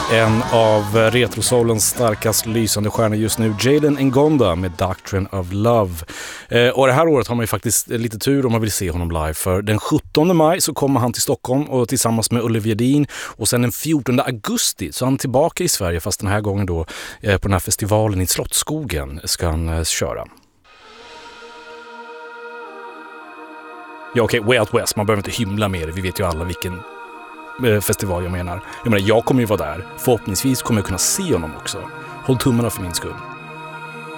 En av retrosolens starkast lysande stjärnor just nu, Jalen Ngonda med Doctrine of Love. Och det här året har man ju faktiskt lite tur om man vill se honom live, för den 17 maj så kommer han till Stockholm och tillsammans med Olivier Dean, och sen den 14 augusti så är han tillbaka i Sverige, fast den här gången då på den här festivalen i Slottsskogen ska han köra. Ja, okej, Way Out West, man behöver inte hymla med det, vi vet ju alla vilken festival jag menar. Jag kommer ju vara där, förhoppningsvis kommer jag kunna se honom också. Håll tummarna för min skull.